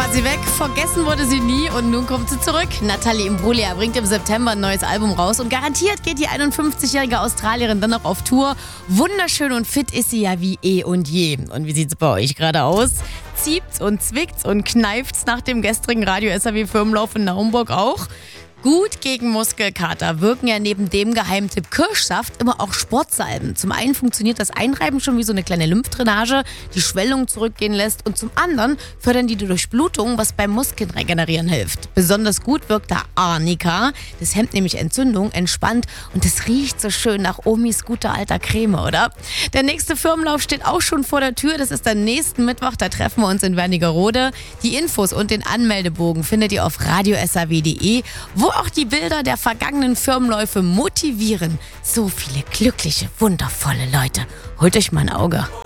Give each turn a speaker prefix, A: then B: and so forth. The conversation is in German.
A: war sie weg, vergessen wurde sie nie und nun kommt sie zurück. Natalie Imbruglia bringt im September ein neues Album raus und garantiert geht die 51-jährige Australierin dann noch auf Tour. Wunderschön und fit ist sie ja wie eh und je. Und wie sieht's bei euch gerade aus? Zieht's und zwickt's und kneift's nach dem gestrigen Radio-SAW-Firmenlauf in Naumburg auch? Gut gegen Muskelkater wirken ja neben dem Geheimtipp Kirschsaft immer auch Sportsalben. Zum einen funktioniert das Einreiben schon wie so eine kleine Lymphdrainage, die Schwellung zurückgehen lässt und zum anderen fördern die Durchblutung, was beim Muskeln regenerieren hilft. Besonders gut wirkt da Arnika. Das hemmt nämlich Entzündung, entspannt und es riecht so schön nach Omis guter alter Creme, oder? Der nächste Firmenlauf steht auch schon vor der Tür. Das ist der nächsten Mittwoch, da treffen wir uns in Wernigerode. Die Infos und den Anmeldebogen findet ihr auf radiosaw.de, wo auch die Bilder der vergangenen Firmenläufe motivieren. So viele glückliche, wundervolle Leute. Holt euch mal ein Auge.